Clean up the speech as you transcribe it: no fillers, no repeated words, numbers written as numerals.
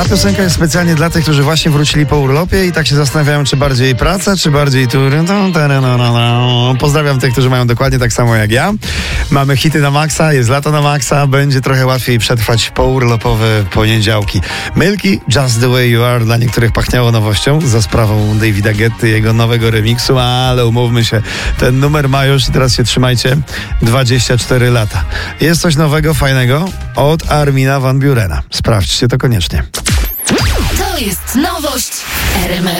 Ta piosenka jest specjalnie dla tych, którzy właśnie wrócili po urlopie i tak się zastanawiają, czy bardziej praca, czy bardziej tury. Pozdrawiam tych, którzy mają dokładnie tak samo jak ja. Mamy hity na maksa, jest lato na maksa, będzie trochę łatwiej przetrwać pourlopowe poniedziałki. Milky, Just the Way You Are dla niektórych pachniało nowością za sprawą Davida Guetty, jego nowego remiksu, ale umówmy się, ten numer ma już, teraz się trzymajcie, 24 lata. Jest coś nowego, fajnego od Armina van Burena. Sprawdźcie to koniecznie. To jest nowość RMF